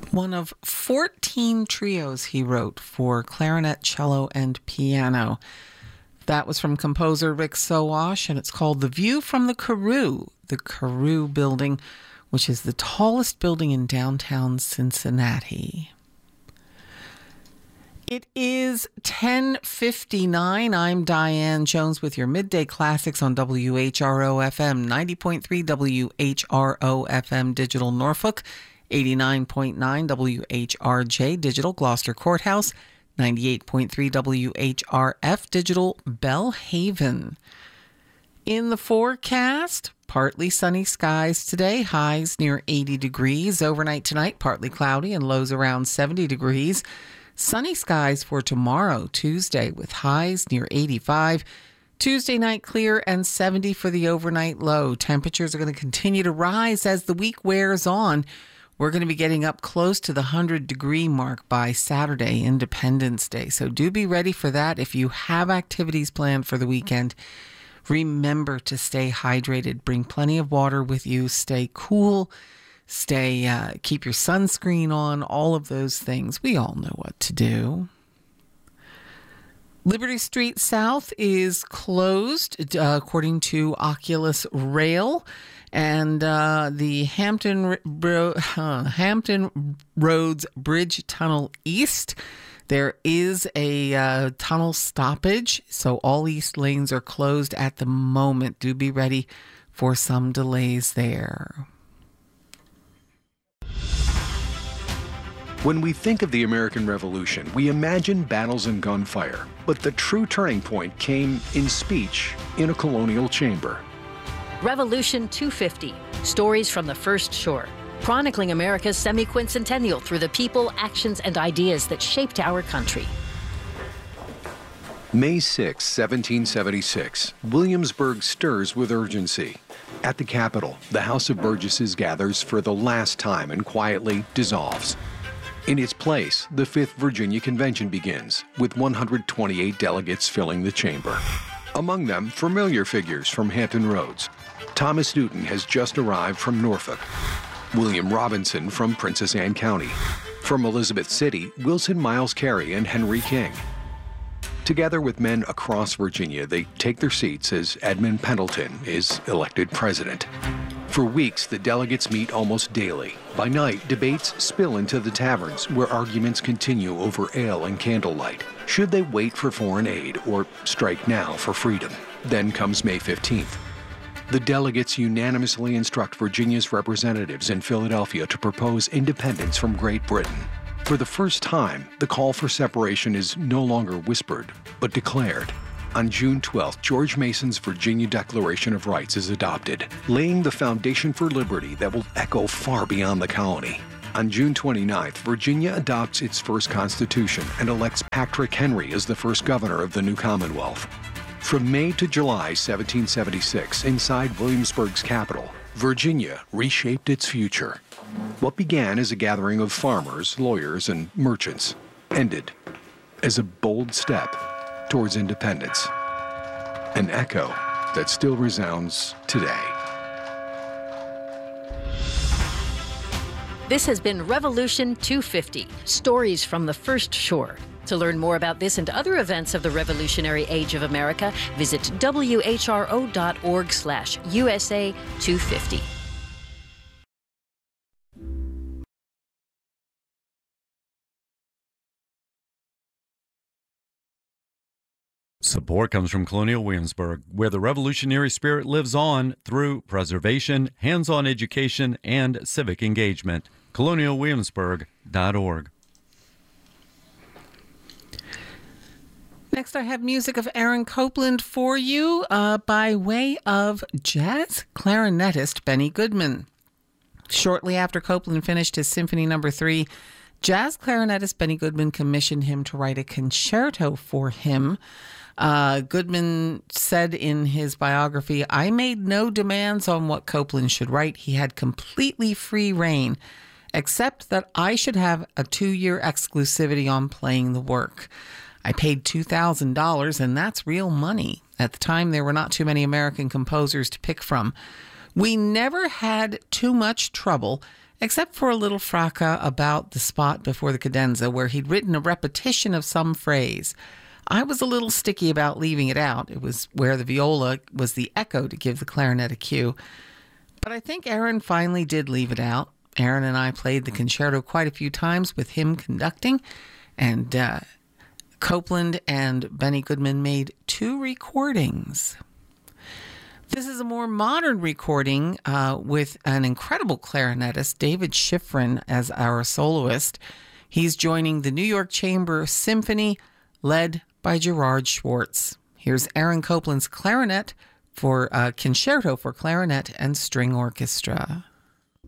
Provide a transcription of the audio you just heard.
one of 14 trios he wrote for clarinet, cello, and piano. That was from composer Rick Sowash, and it's called The View from the Carew Building, which is the tallest building in downtown Cincinnati. It is 10:59. I'm Diane Jones with your Midday Classics on WHRO-FM, 90.3 WHRO-FM Digital Norfolk, 89.9 WHRJ Digital Gloucester Courthouse, 98.3 WHRF Digital Bellhaven. In the forecast, partly sunny skies today, highs near 80 degrees. Overnight tonight, partly cloudy and lows around 70 degrees. Sunny skies for tomorrow, Tuesday, with highs near 85. Tuesday night clear and 70 for the overnight low. Temperatures are going to continue to rise as the week wears on. We're going to be getting up close to the 100-degree mark by Saturday, Independence Day. So do be ready for that. If you have activities planned for the weekend, remember to stay hydrated. Bring plenty of water with you. Stay cool. Keep your sunscreen on, all of those things. We all know what to do. Liberty Street South is closed, according to Oculus Rail, and the Hampton Roads Bridge Tunnel East. There is a tunnel stoppage, so all east lanes are closed at the moment. Do be ready for some delays there. When we think of the American Revolution, we imagine battles and gunfire. But the true turning point came in speech in a colonial chamber. Revolution 250, Stories from the First Shore, chronicling America's semi-quincentennial through the people, actions, and ideas that shaped our country. May 6, 1776, Williamsburg stirs with urgency. At the Capitol, the House of Burgesses gathers for the last time and quietly dissolves. In its place, the 5th Virginia Convention begins, with 128 delegates filling the chamber. Among them, familiar figures from Hampton Roads. Thomas Newton has just arrived from Norfolk. William Robinson from Princess Anne County. From Elizabeth City, Wilson Miles Carey and Henry King. Together with men across Virginia, they take their seats as Edmund Pendleton is elected president. For weeks, the delegates meet almost daily. By night, debates spill into the taverns, where arguments continue over ale and candlelight. Should they wait for foreign aid or strike now for freedom? Then comes May 15th. The delegates unanimously instruct Virginia's representatives in Philadelphia to propose independence from Great Britain. For the first time, the call for separation is no longer whispered, but declared. On June 12th, George Mason's Virginia Declaration of Rights is adopted, laying the foundation for liberty that will echo far beyond the colony. On June 29th, Virginia adopts its first constitution and elects Patrick Henry as the first governor of the new Commonwealth. From May to July 1776, inside Williamsburg's capital, Virginia reshaped its future. What began as a gathering of farmers, lawyers, and merchants ended as a bold step towards independence, an echo that still resounds today. This has been Revolution 250, Stories from the First Shore. To learn more about this and other events of the Revolutionary Age of America, visit whro.org/USA 250. Support comes from Colonial Williamsburg, where the revolutionary spirit lives on through preservation, hands-on education, and civic engagement. colonialwilliamsburg.org. Next, I have music of Aaron Copland for you by way of jazz clarinetist Benny Goodman. Shortly after Copland finished his Symphony No. 3, jazz clarinetist Benny Goodman commissioned him to write a concerto for him. Goodman said in his biography, "I made no demands on what Copland should write. He had completely free rein, except that I should have a 2-year exclusivity on playing the work. I paid $2,000, and that's real money. At the time, there were not too many American composers to pick from. We never had too much trouble, except for a little fracas about the spot before the cadenza where he'd written a repetition of some phrase. I was a little sticky about leaving it out. It was where the viola was the echo to give the clarinet a cue. But I think Aaron finally did leave it out. Aaron and I played the concerto quite a few times with him conducting, and Copeland and Benny Goodman made 2 recordings. This is a more modern recording with an incredible clarinetist, David Schifrin, as our soloist. He's joining the New York Chamber Symphony, led by Gerard Schwartz. Here's Aaron Copland's clarinet for Concerto for Clarinet and String Orchestra.